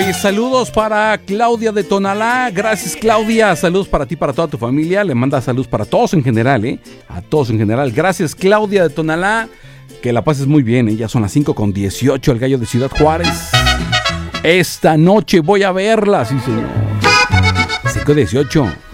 Oye, saludos para Claudia de Tonalá. Gracias, Claudia. Saludos para ti, para toda tu familia. Le manda saludos para todos en general, a todos en general. Gracias, Claudia de Tonalá. Que la pases muy bien, Ya son las 5:18, el Gallo de Ciudad Juárez. Esta noche voy a verla, sí, señor. 5:18.